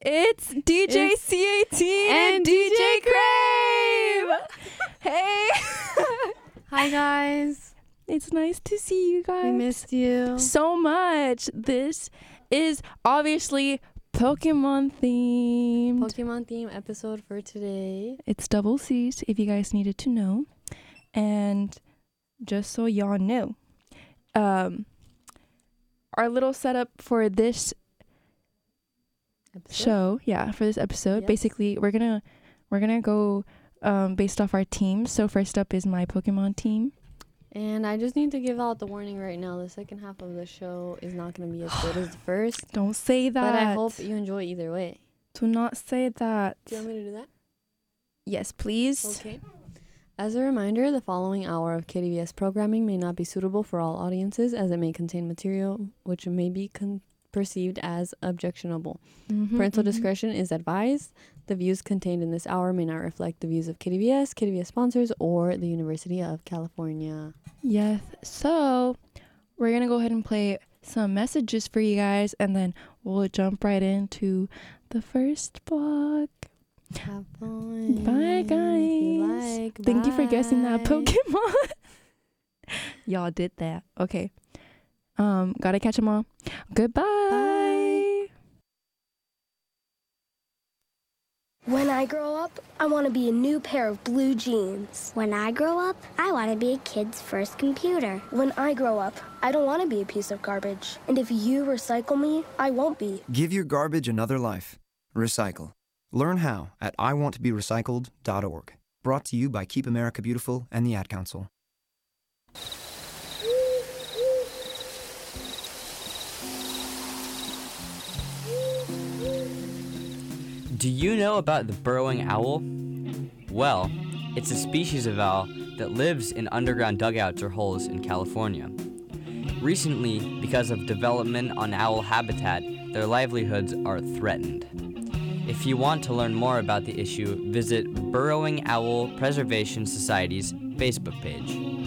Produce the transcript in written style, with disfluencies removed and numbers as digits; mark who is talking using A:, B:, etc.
A: It's DJ CAT and DJ Crave. Hey.
B: Hi guys.
A: It's nice to see you guys.
B: We missed you
A: so much. This is obviously Pokemon themed.
B: Pokemon theme episode for today.
A: It's double C's if you guys needed to know. And just so y'all know, our little setup for this show, for this episode,
B: yes.
A: Basically we're gonna go based off our teams. So first up is my Pokemon team.
B: And I just need to give out the warning right now. The second half of the show is not going to be as good as the first.
A: Don't say that.
B: But I hope you enjoy either way.
A: Do not say that.
B: Do you want me to do that?
A: Yes, please.
B: Okay. As a reminder, the following hour of KDVS programming may not be suitable for all audiences, as it may contain material which may be perceived as objectionable. Parental discretion is advised. The views contained in this hour may not reflect the views of KDVS, KDVS sponsors, or the University of California.
A: Yes. So we're going to go ahead and play some messages for you guys, and then we'll jump right into the first block.
B: Have fun.
A: Bye, guys. Thank you for guessing that Pokemon. Y'all did that. Okay. Gotta catch them all. Goodbye.
B: Bye.
C: When I grow up, I want to be a new pair of blue jeans.
D: When I grow up, I want to be a kid's first computer.
C: When I grow up, I don't want to be a piece of garbage. And if you recycle me, I won't be.
E: Give your garbage another life. Recycle. Learn how at iwanttoberecycled.org. Brought to you by Keep America Beautiful and the Ad Council.
F: Do you know about the burrowing owl? Well, it's a species of owl that lives in underground dugouts or holes in California. Recently, because of development on owl habitat, their livelihoods are threatened. If you want to learn more about the issue, visit Burrowing Owl Preservation Society's Facebook page.